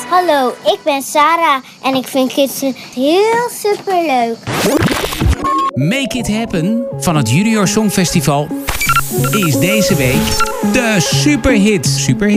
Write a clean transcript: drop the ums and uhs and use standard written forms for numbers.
Hallo, ik ben Sarah en ik vind Kitsen heel superleuk. Make It Happen van het Junior Songfestival is deze week de superhit.